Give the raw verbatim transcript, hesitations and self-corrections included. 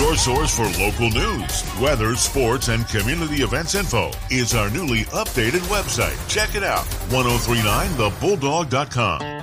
Your source for local news, weather, sports, and community events info is our newly updated website. Check it out, ten thirty-nine the bulldog dot com.